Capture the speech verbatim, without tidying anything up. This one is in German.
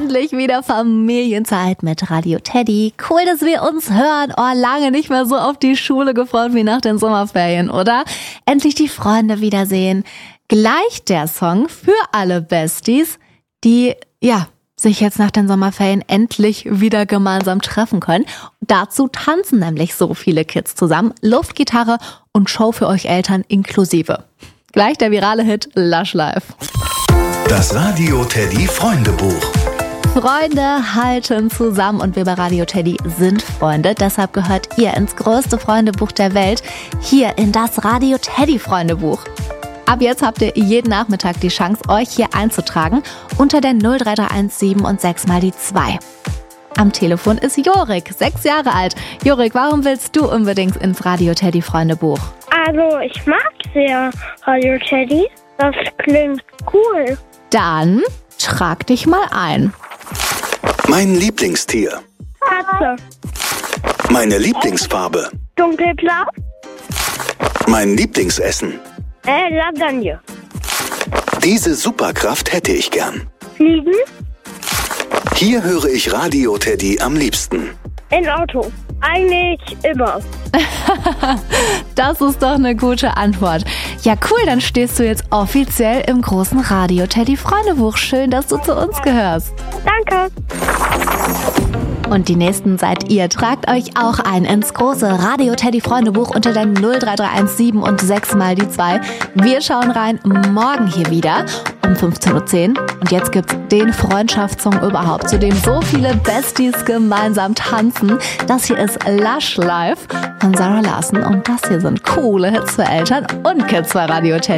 endlich wieder Familienzeit mit Radio Teddy. Cool, dass wir uns hören. Oh, lange nicht mehr so auf die Schule gefreut wie nach den Sommerferien, oder? Endlich die Freunde wiedersehen. Gleich der Song für alle Besties, die, ja, sich jetzt nach den Sommerferien endlich wieder gemeinsam treffen können. Dazu tanzen nämlich so viele Kids zusammen. Luftgitarre und Show für euch Eltern inklusive. Gleich der virale Hit Lush Life. Das Radio Teddy Freundebuch. Freunde halten zusammen und wir bei Radio Teddy sind Freunde. Deshalb gehört ihr ins größte Freundebuch der Welt, hier in das Radio Teddy Freundebuch. Ab jetzt habt ihr jeden Nachmittag die Chance, euch hier einzutragen unter der null drei drei eins sieben und sechs mal die zwei. Am Telefon ist Jorik, sechs Jahre alt. Jorik, warum willst du unbedingt ins Radio Teddy Freundebuch? Also, ich mag sehr Radio Teddy. Das klingt cool. Dann trag dich mal ein. Mein Lieblingstier. Katze. Meine Lieblingsfarbe. Dunkelblau. Mein Lieblingsessen. Äh, Lasagne. Diese Superkraft hätte ich gern. Fliegen. Hier höre ich Radio Teddy am liebsten. In Auto. Eigentlich immer. Das ist doch eine gute Antwort. Ja, cool, dann stehst du jetzt offiziell im großen Radio Teddy Freundebuch. Schön, dass du zu uns gehörst. Danke. Und die nächsten seid ihr. Tragt euch auch ein ins große Radio Teddy Freundebuch unter der null drei drei eins sieben und sechs mal die zwei. Wir schauen rein morgen hier wieder um fünfzehn Uhr zehn. Und jetzt gibt's den Freundschaftssong überhaupt, zu dem so viele Besties gemeinsam tanzen. Das hier ist Lush Life von Sarah Larson und das hier sind coole Hits für Eltern und Kids bei Radio Teddy.